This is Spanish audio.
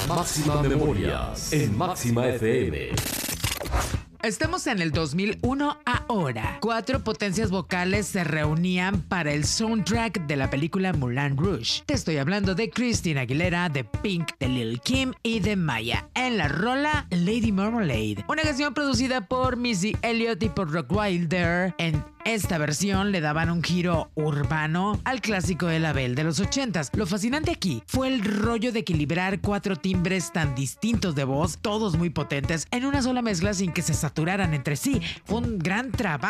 Máxima Memorias en Máxima FM. Estamos en el 2001 ahora. 4 potencias vocales se reunían para el soundtrack de la película Moulin Rouge. Te estoy hablando de Christina Aguilera, de Pink, de Lil Kim y de Maya en la rola Lady Marmalade, una canción producida por Missy Elliott y por Rock Wilder. En esta versión le daban un giro urbano al clásico de la Belle de los 80s. Lo fascinante aquí fue el rollo de equilibrar 4 timbres tan distintos de voz, todos muy potentes, en una sola mezcla sin que se saturaran entre sí. Fue un gran trabajo.